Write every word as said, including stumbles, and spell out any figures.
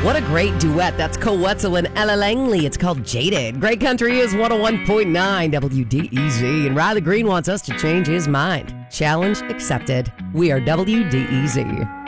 What a great duet. That's Cole Wetzel and Ella Langley. It's called Jaded. Great Country is one oh one point nine W D E Z. And Riley Green wants us to change his mind. Challenge accepted. We are W D E Z.